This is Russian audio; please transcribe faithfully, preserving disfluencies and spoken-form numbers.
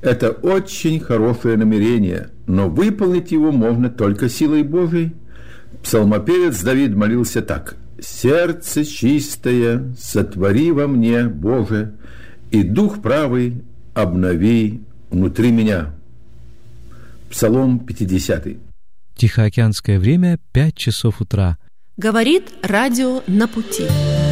Это очень хорошее намерение, но выполнить его можно только силой Божией. Псалмопевец Давид молился так: «Сердце чистое сотвори во мне, Боже, и дух правый обнови внутри меня». Псалом пятидесятый. Тихоокеанское время, пять часов утра. Говорит радио «На пути».